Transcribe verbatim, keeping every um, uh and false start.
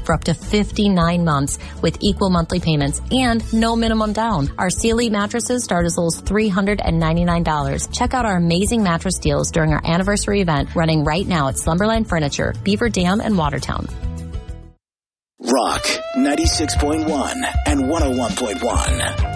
for up to fifty-nine months with equal monthly payments and no minimum down. Our Sealy mattresses start as low as three hundred ninety-nine dollars. Check out our amazing mattress deals during our anniversary event running right now at Slumberland Furniture, Beaver Dam, and Watertown. Rock ninety-six point one and one oh one point one.